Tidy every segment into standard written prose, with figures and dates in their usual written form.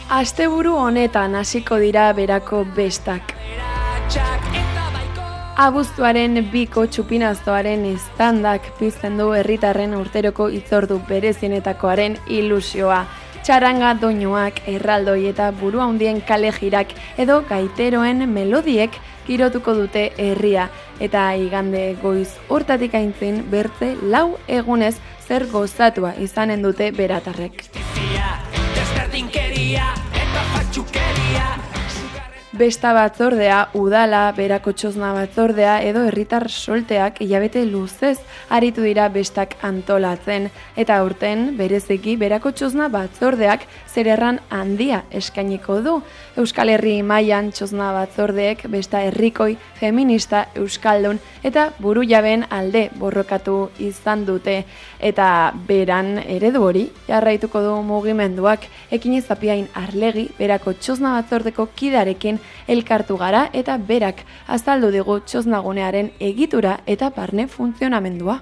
Asteburu honetan hasiko dira berako bestak. Abuztuaren 2ko txupinazoaren eztandak pizten du herritarren urteroko hitzordu berezienetakoaren ilusioa. Txaranga doinuak, erraldoi eta buru handien kale jirak edo gaiteroen melodiek girotuko dute herria. Eta igande goiz hortatik aintzin bertze 4 egunez zer gozatua izanen dute beratarrek. Besta batzordea, udala, berako txosna batzordea edo herritar solteak hilabete luzez aritu dira bestak antolatzen. Eta aurten bereziki berako txosna batzordeak zererran handia eskainiko du. Euskal Herri mailan txosna batzordeek besta herrikoi, feminista, euskaldun eta burujaben alde borrokatu izan dute. Eta beran eredu hori jarraituko du mugimenduak. Ekinez Apiain Arlegi berako txosna batzordeko kidarekin elkartu gara eta berak azaldu digu txosnagunearen egitura eta barne funtzionamendua.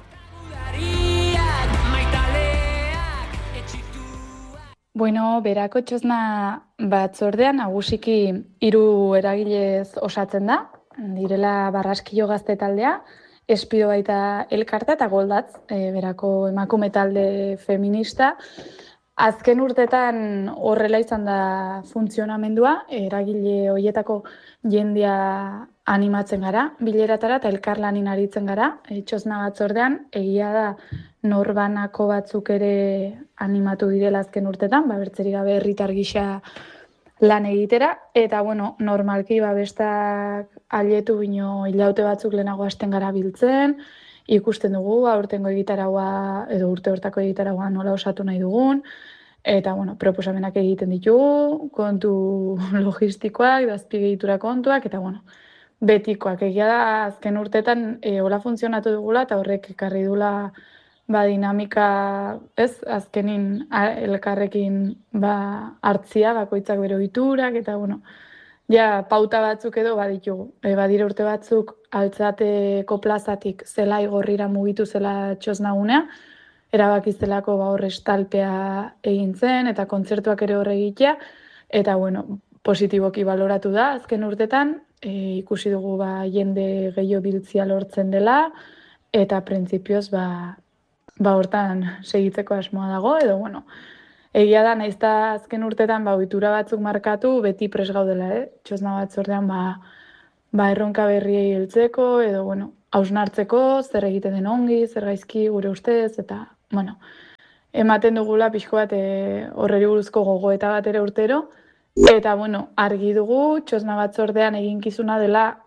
Bueno, berako txosna batzordean nagusiki 3 eragilez osatzen da. Direla Barraskilo Gazte taldea, Espido baita elkarta eta Goldatz, berako emakume talde feminista. Azken urtetan horrela izan da funtzionamendua, eragile horietako jendea animatzen gara, bileratara eta elkarlanin aritzen gara, txosna batzordean, egia da norbanako batzuk ere animatu direla azken urtetan, bertzerik gabe herritar gisa lan egitera, eta normalki bestak alietu bino hilaute batzuk lehenago hasten gara biltzen, ikusten dugu aurtengo egitaragoa edo urte hortako egitaragoa nola osatu nahi dugun, eta proposamenak egiten ditugu, kontu logistikoak, azpiegitura kontuak, eta betikoak. Egia da azken urtetan hola funtzionatu dugula eta horrek ekarri dula dinamika, azkenin elkarrekin hartzia, bakoitzak bere ohiturak, eta pauta batzuk edo baditugu. Badire urte batzuk Altzateko plazatik zela igorrira mugitu zela txosnagunea, erabakizelako horre estalpea egin zen, eta kontzertuak ere horre egitea, eta positiboki baloratu da azken urtetan, ikusi dugu jende gehiago biltzia lortzen dela, eta printzipioz hortan segitzeko asmoa dago, edo egia da, naizta azken urtetan ohitura batzuk markatu, beti pres gaudela, txosna batzordean erronka berriei heltzeko, edo hausnartzeko, zer egiten den ongi, zer gaizki gure ustez, eta ematen dugula pixko bat horreri buruzko gogoeta bat ere urtero, eta argi dugu txosna batzordean eginkizuna dela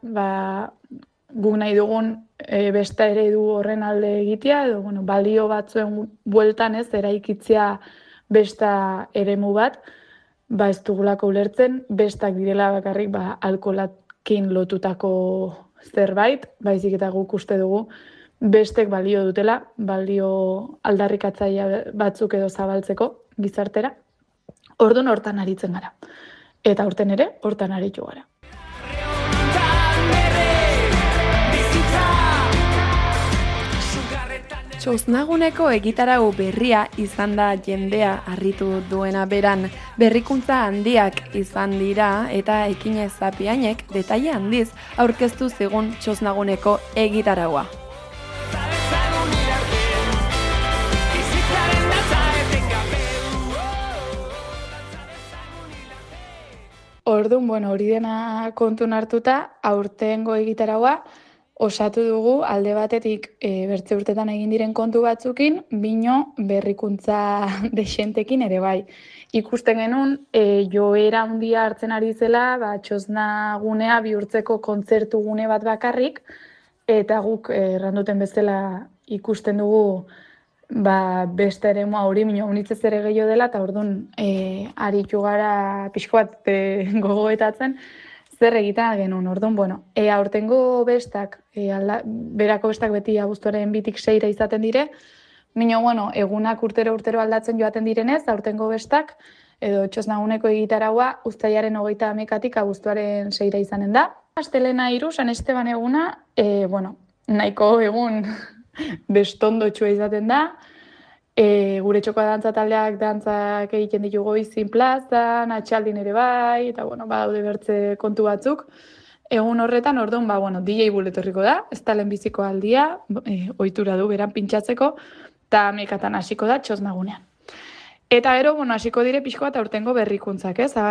guk nahi dugun besta eredu horren alde egitea, edo balio batzuen bueltan eraikitzea besta eremu bat, ez dugulako ulertzen, bestak direla bakarrik alkoholakin lotutako zerbait, baizik eta guk uste dugu bestek balio dutela, balio aldarrikatzaile batzuk edo zabaltzeko gizartera. Orduan hortan aritzen gara. Eta aurten ere, hortan aritu gara. Txosnaguneko egitarau berria izan da jendea harritu duena beran. Berrikuntza handiak izan dira eta Ekinez Apiainek detaile handiz aurkeztu zigun txosnaguneko egitaraua. Orduan, hori dena kontun hartuta, aurtengo egitaraua osatu dugu alde batetik bertze urtetan egin diren kontu batzukin, bino berrikuntza desentekin ere bai. Ikusten genuen, joera handia hartzen ari zela, txosnagunea bihurtzeko kontzertu gune bat bakarrik, eta guk erranduten bezala ikusten dugu beste eremu hori minio unitzez ere gehiago dela, eta orduan aritu gara pixko bat gogoetatzen, zer egiten genuen, orduan, aurtengo bestak, berako bestak beti abuztuaren 2tik 6 izaten dire, minio, egunak urtero aldatzen joaten direnez, aurtengo bestak, edo txosnaguneko egitaraua, uztailaren 30tik abuztuaren 6 izanen da. Astelena 3, San Esteban eguna, nahiko egun bestondotxua izaten da, Gure txokoa dantza taldeak dantzak egiten ditugu Goizin plazan, atxaldin ere bai, eta badaude bertze kontu batzuk. Egun horretan, orduan, DJ Bull etorriko da, ez da lehenbiziko aldia, ohitura du beran pintxatzeko, eta mekatan hasiko da txosnagunean. Eta gero, hasiko dire pixko bat aurtengo berrikuntzak, ez?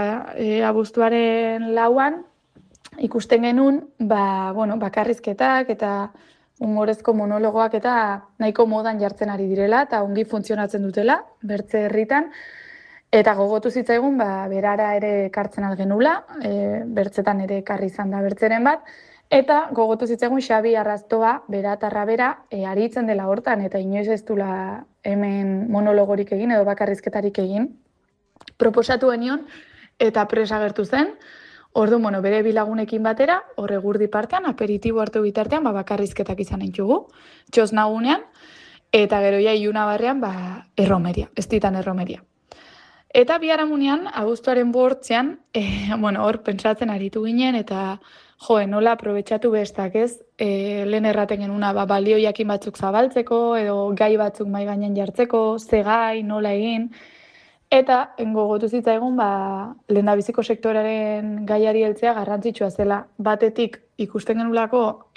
Abuztuaren 4 ikusten genuen, bakarrizketak eta humorezko monologoak eta nahiko modan jartzen ari direla eta ongi funtzionatzen dutela, bertze herritan. Eta gogotu zitzaigun, berara ere kartzen algenula, bertzetan ere karri izan da bertzeren bat, eta gogotu zitzaigun Xabi Arrastoa, bera tarra bera, aritzen dela hortan, eta inoiz ez dula hemen monologorik egin edo bakarrizketarik egin. Proposatu genion eta presa agertu zen. Orduan, bere bilagunekin batera, horre gurdi partean, aperitibo hartu bitartean, bakarrizketak izan entzugu, txosnagunean, eta gero ja iluna barrean, erromeria, ez ditan erromeria. Eta biharamunean, abuztuaren bortzean, hor pentsatzen aritu ginen, eta nola aprobetxatu bestak ez, lehen erraten genuna, balio jakin batzuk zabaltzeko, edo gai batzuk mai gainean jartzeko, ze gai, nola egin. Eta gogotu zitzaigun lehendabiziko sektorearen gaiari heltzea garrantzitsua zela. Batetik ikusten genulako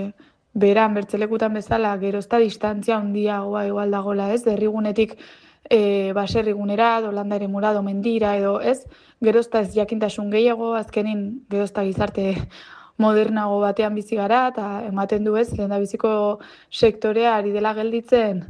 beran bertzelekutan bezala gerozta distantzia handiagoa igual dagola, ez? Herrigunetik baserrigunera, dolanda eremura, mendira edo, ez? Gerozta ez jakintasun gehiago, azkenin gerozta gizarte modernago batean bizi gara eta ematen du, ez? Lehendabiziko sektorea ari dela gelditzen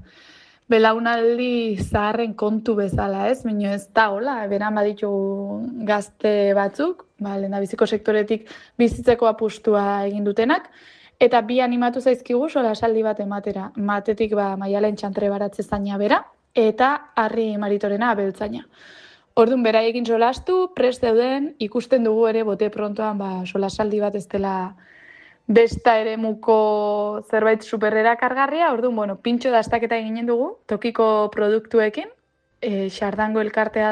belaunaldi zaharren kontu bezala, ez? Baina ez da, hola, beran baditugu gazte batzuk, lehendabiziko sektoretik bizitzeko apustua egin dutenak, eta bi animatu zaizkigu solasaldi bat ematera. Matetik Maialen Txantre baratze zaina bera, eta Harri Maritorena abeltzaina. Orduan, beraiekin solastu, prest dauden, ikusten dugu ere bote prontoan solasaldi bat ez dela besta eremuko zerbait superrera kargarria, orduan, pintxo dastaketa eginen dugu, tokiko produktuekin, Xardango elkartea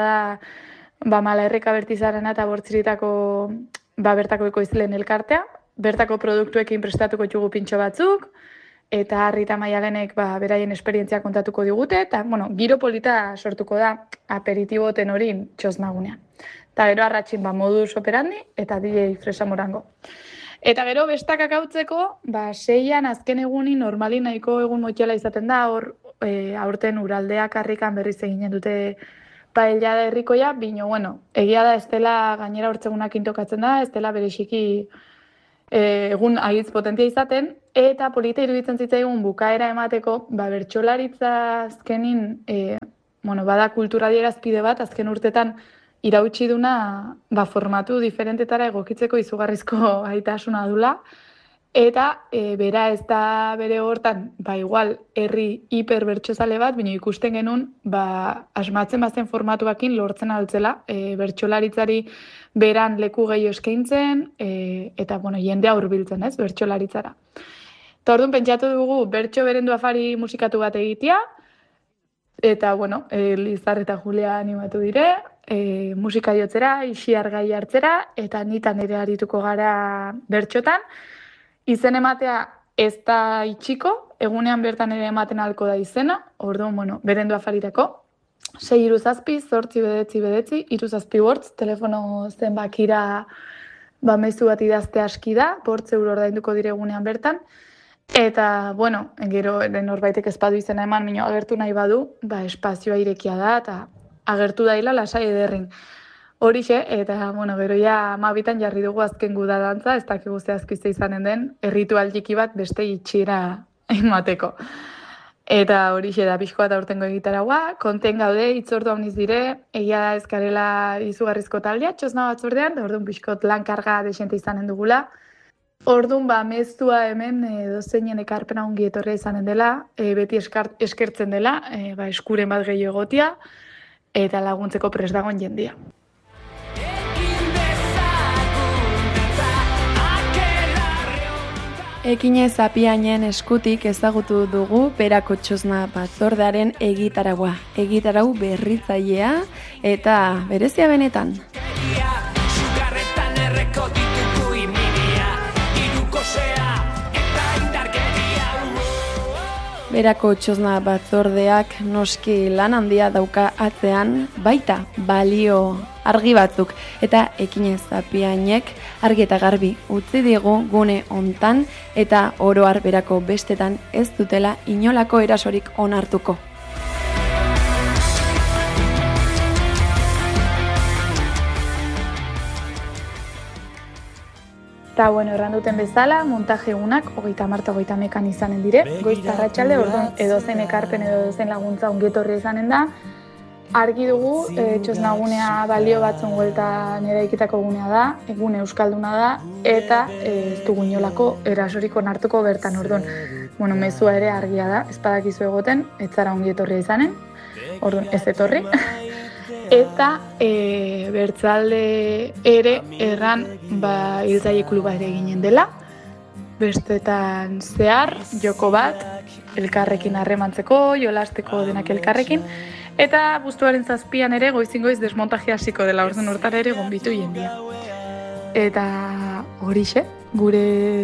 da, Malaherreka Bertizarena eta Bortziritako, bertako ekoizleen elkartea, bertako produktuekin prestatuko ditugu pintxo batzuk, eta Harri eta Maialenek beraien esperientzia kontatuko digute, eta, giro polita sortuko da aperitiboten hori txosnagunean. Eta gero arratxin modus operandi, eta DJ Fresa Morango. Eta gero bestak akautzeko, 6an azken eguni normalin nahiko egun motxela izaten da, hor aurten Uraldeak Harrikan berriz eginen dute paella da herrikoia, bino, egia da ez dela gainera hortzegunak intokatzen da, ez dela berexiki egun agitz potentia izaten, eta polita iruditzen zitzaigun bukaera emateko, bertsolaritza azkenin, bada kultura adierazpide bat, azken urtetan irautsi duna formatu diferentetara egokitzeko izugarrizko gaitasuna dula, eta bera ez da bere hortan, igual herri hiperbertsozale bat, baina ikusten genuen, asmatzen bazen formatuakin lortzen altzela, bertsolaritzari beran leku gehiago eskaintzen, eta jendea hurbiltzen, ez, bertsolaritzara. Eta orduan pentsatu dugu bertso berendu afari musikatu bat egitea, eta, Lizar eta Julia animatu dire, musika jotzera, Ixiar gai hartzera, eta nitan ere arituko gara bertxotan. Izen ematea ez da itxiko, egunean bertan ere ematen alko da izena, orduan, berendu afaritako. 6-7-8-9-9, 7 telefono zenbakira mezu bat idazte aski da, 8 euro ordainduko dire egunean bertan. Eta, gero norbaitek ez badu izena eman, agertu nahi badu, espazioa irekia da, eta agertu daila lasai ederrin. Horixe, eta, gero ja amabitan jarri dugu azken guda dantza, ez dakigu zehazko izanen den, erritual txiki bat beste itxiera emateko. Eta horixe da pixko bat aurtengo egitaragua, konten gaude, itzordu hauniz dire, egia da ezkarela izugarrizko taldea, txosna batzordean, da orduan pixkot lan karga desente izanen dugula. Orduan, mezua hemen dozeinen ekarpena ongi etorria izanen dela, beti eskertzen dela, eskuren bat gehiago egotia, eta laguntzeko prest dagoen jendia. Ekinez Apiainen eskutik ezagutu dugu Berako Txosna batzordearen egitaragua. Egitarau berritzailea eta berezia benetan. Berako txosna batzordeak noski lan handia dauka atzean, baita balio argi batzuk eta ekinez apiainek argi eta garbi utzi digu gune hontan eta oro har berako bestetan ez dutela inolako erasorik onartuko. Eta, erran duten bezala, montaje egunak, 30-30 izanen dire, goiz arratsalde, orduan edozein ekarpen edo edozein laguntza ongietorri izanen da. Argi dugu, txosnagunea balio batzun gueltan eraikitako gunea da, egune euskalduna da, eta ez dugu inolako erasorik onartuko bertan, orduan. Mezua ere argia da, ez badakizu egoten, ez zara ongietorria izanen, orduan ez etorri. Eta bertzalde ere erran hiltzaile kluba ere ginen dela. Bestetan zehar, joko bat, elkarrekin harremantzeko, jolasteko denak elkarrekin. Eta abuztuaren 7an ere goizin goiz desmontajea hasiko dela, orduan hortara ere gonbitu jendia. Eta horixe, gure